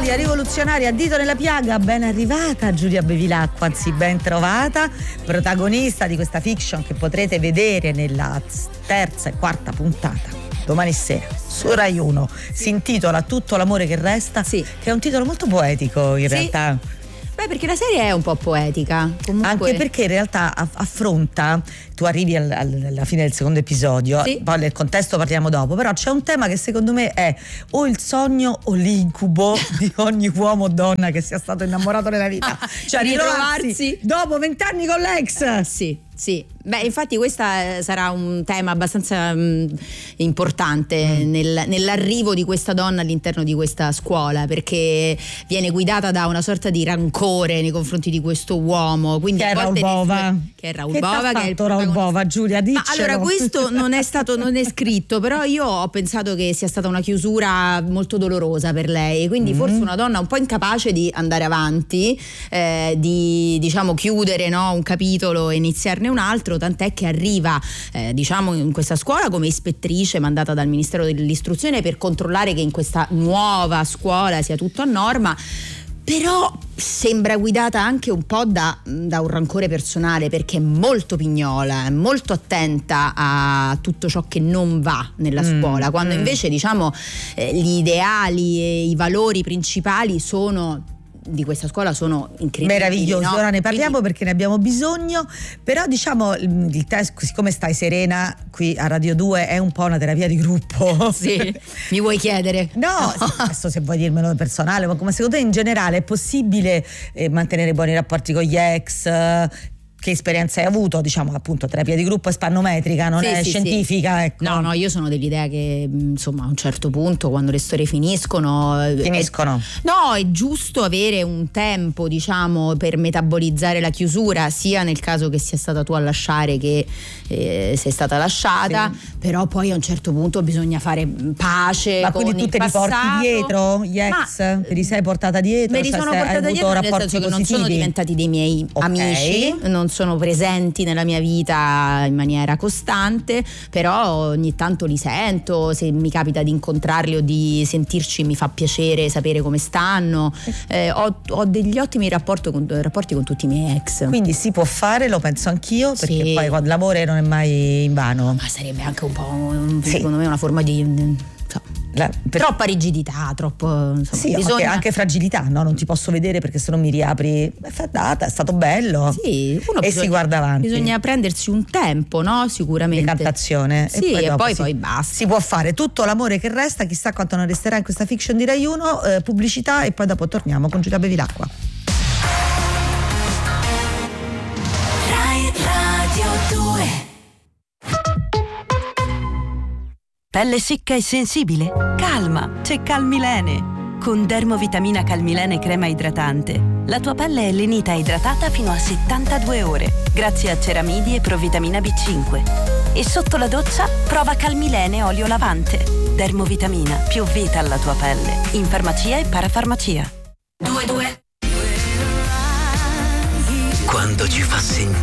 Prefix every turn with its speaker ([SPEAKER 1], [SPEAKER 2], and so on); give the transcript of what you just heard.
[SPEAKER 1] Italia rivoluzionaria, dito nella piaga, ben arrivata Giulia Bevilacqua, anzi ben trovata, protagonista di questa fiction che potrete vedere nella terza e quarta puntata domani sera su Rai 1. Si intitola Tutto l'amore che resta,
[SPEAKER 2] sì,
[SPEAKER 1] che è un titolo molto poetico in realtà.
[SPEAKER 2] Beh, perché la serie è un po' poetica comunque.
[SPEAKER 1] Anche perché in realtà affronta, tu arrivi alla fine del secondo episodio,
[SPEAKER 2] sì,
[SPEAKER 1] poi nel contesto parliamo dopo, però c'è un tema che secondo me è o il sogno o l'incubo di ogni uomo o donna che sia stato innamorato nella vita, cioè ritrovarsi dopo 20 anni con l'ex.
[SPEAKER 2] Sì. Beh, infatti questa sarà un tema abbastanza importante nell'arrivo di questa donna all'interno di questa scuola, perché viene guidata da una sorta di rancore nei confronti di questo uomo, quindi
[SPEAKER 1] che è Raoul Bova,
[SPEAKER 2] che è il
[SPEAKER 1] Raoul Bova, Giulia, diccelo.
[SPEAKER 2] Allora, questo non è scritto, però io ho pensato che sia stata una chiusura molto dolorosa per lei, quindi forse una donna un po' incapace di andare avanti, di diciamo chiudere, no, un capitolo e iniziarne un altro, tant'è che arriva diciamo in questa scuola come ispettrice mandata dal Ministero dell'Istruzione per controllare che in questa nuova scuola sia tutto a norma. Però sembra guidata anche un po' da un rancore personale, perché è molto pignola, è molto attenta a tutto ciò che non va nella scuola, quando invece diciamo gli ideali e i valori principali di questa scuola sono incredibili,
[SPEAKER 1] meravigliosi, no? Ora ne parliamo perché ne abbiamo bisogno, però diciamo il test, siccome stai serena qui a Radio 2, è un po' una terapia di gruppo.
[SPEAKER 2] Sì, mi vuoi chiedere?
[SPEAKER 1] No, adesso se vuoi dirmelo personale, ma come secondo te in generale è possibile mantenere buoni rapporti con gli ex? Che esperienza hai avuto? Diciamo appunto terapia di gruppo è spannometrica, non è scientifica. Sì. Ecco.
[SPEAKER 2] No, io sono dell'idea che insomma a un certo punto, quando le storie finiscono. No, è giusto avere un tempo, diciamo, per metabolizzare la chiusura, sia nel caso che sia stata tu a lasciare che sei stata lasciata, però poi a un certo punto bisogna fare pace.
[SPEAKER 1] Ma quindi tu te li porti dietro gli ex? Te li sei portata dietro?
[SPEAKER 2] Me li sono portata dietro, nel senso che non sono diventati dei miei amici, non sono presenti nella mia vita in maniera costante, però ogni tanto li sento, se mi capita di incontrarli o di sentirci mi fa piacere sapere come stanno. Ho degli ottimi rapporti con tutti i miei ex.
[SPEAKER 1] Quindi si può fare, lo penso anch'io, perché poi quando l'amore non è mai invano.
[SPEAKER 2] Ma sarebbe anche un po' secondo me una forma di troppa rigidità, troppo insomma,
[SPEAKER 1] anche fragilità, no? Non ti posso vedere perché se no mi riapri. È stato bello.
[SPEAKER 2] Sì,
[SPEAKER 1] si guarda avanti.
[SPEAKER 2] Bisogna prendersi un tempo, no? Sicuramente.
[SPEAKER 1] Decantazione.
[SPEAKER 2] Sì, e poi basta.
[SPEAKER 1] Si può fare tutto l'amore che resta, chissà quanto non resterà in questa fiction di Rai 1, pubblicità e poi dopo torniamo con Giulia Bevilacqua.
[SPEAKER 3] Rai Radio 2.
[SPEAKER 4] Pelle secca e sensibile? Calma, c'è Calmilene. Con Dermovitamina Calmilene crema idratante, la tua pelle è lenita e idratata fino a 72 ore, grazie a ceramidi e provitamina B5. E sotto la doccia, prova Calmilene olio lavante. Dermovitamina, più vita alla tua pelle. In farmacia e parafarmacia.
[SPEAKER 3] Quando ci fa sentire